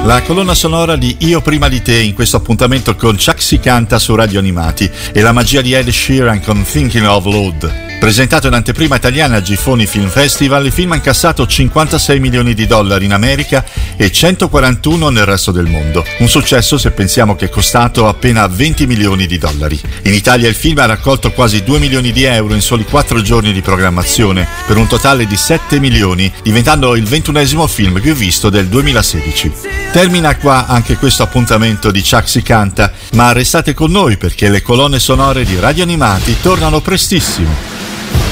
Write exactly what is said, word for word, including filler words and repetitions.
La colonna sonora di Io prima di te in questo appuntamento con Chuck Si Canta su Radio Animati e la magia di Ed Sheeran con Thinking of Lord. Presentato in anteprima italiana al Giffoni Film Festival, il film ha incassato cinquantasei milioni di dollari in America e centoquarantuno nel resto del mondo. Un successo se pensiamo che è costato appena venti milioni di dollari. In Italia il film ha raccolto quasi due milioni di euro in soli quattro giorni di programmazione, per un totale di sette milioni, diventando il ventunesimo film più visto del duemilasedici. Termina qua anche questo appuntamento di Chuck Si Canta, ma restate con noi perché le colonne sonore di Radio Animati tornano prestissimo.